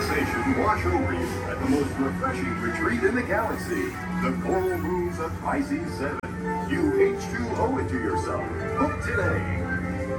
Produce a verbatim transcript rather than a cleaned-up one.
relaxation wash over you at the most refreshing retreat in the galaxy, the Coral Moons of Pisces seven. You H two O it to yourself. Book today.